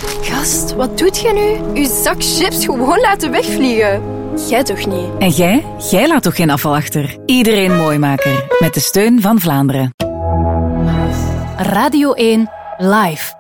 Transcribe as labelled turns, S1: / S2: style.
S1: Gast, wat doet je nu? Uw zak chips gewoon laten wegvliegen. Jij toch niet?
S2: En jij? Jij laat toch geen afval achter? Iedereen Mooimaker. Met de steun van Vlaanderen.
S3: Radio 1 Live.